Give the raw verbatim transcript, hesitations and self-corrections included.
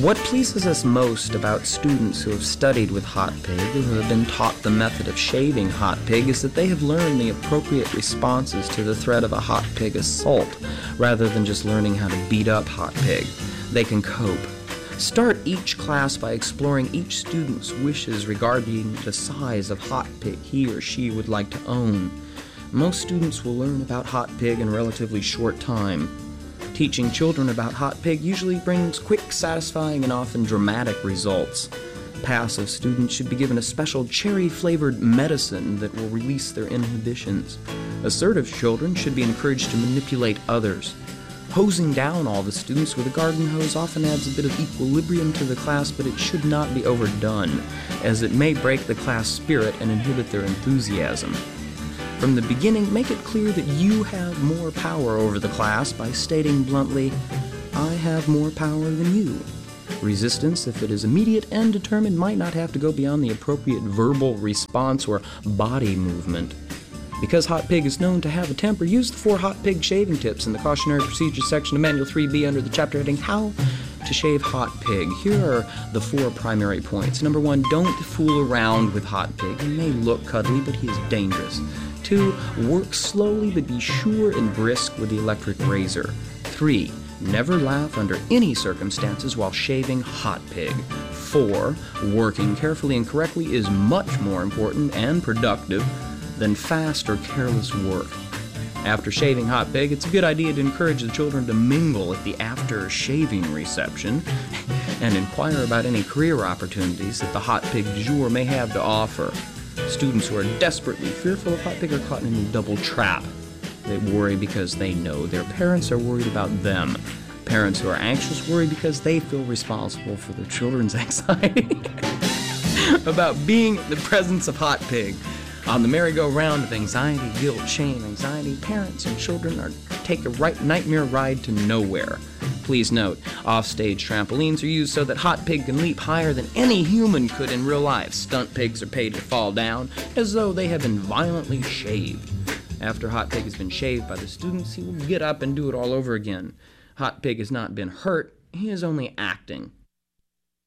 What pleases us most about students who have studied with Hot Pig or who have been taught the method of shaving Hot Pig is that they have learned the appropriate responses to the threat of a Hot Pig assault, rather than just learning how to beat up Hot Pig. They can cope. Start each class by exploring each student's wishes regarding the size of Hot Pig he or she would like to own. Most students will learn about Hot Pig in a relatively short time. Teaching children about Hot Pig usually brings quick, satisfying, and often dramatic results. Passive students should be given a special cherry-flavored medicine that will release their inhibitions. Assertive children should be encouraged to manipulate others. Hosing down all the students with a garden hose often adds a bit of equilibrium to the class, but it should not be overdone, as it may break the class spirit and inhibit their enthusiasm. From the beginning, make it clear that you have more power over the class by stating bluntly, "I have more power than you." Resistance, if it is immediate and determined, might not have to go beyond the appropriate verbal response or body movement. Because Hot Pig is known to have a temper, use the four Hot Pig shaving tips in the Cautionary Procedures section of Manual three B under the chapter heading How to Shave Hot Pig. Here are the four primary points. Number one, don't fool around with Hot Pig. He may look cuddly, but he is dangerous. Two, work slowly but be sure and brisk with the electric razor. Three, never laugh under any circumstances while shaving Hot Pig. Four, working carefully and correctly is much more important and productive than fast or careless work. After shaving Hot Pig, it's a good idea to encourage the children to mingle at the after-shaving reception and inquire about any career opportunities that the Hot Pig du jour may have to offer. Students who are desperately fearful of Hot Pig are caught in a double trap. They worry because they know their parents are worried about them. Parents who are anxious worry because they feel responsible for their children's anxiety about being in the presence of Hot Pig. On the merry-go-round of anxiety, guilt, shame, anxiety, parents and children are take a right nightmare ride to nowhere. Please note, offstage trampolines are used so that Hot Pig can leap higher than any human could in real life. Stunt pigs are paid to fall down as though they have been violently shaved. After Hot Pig has been shaved by the students, he will get up and do it all over again. Hot Pig has not been hurt, he is only acting.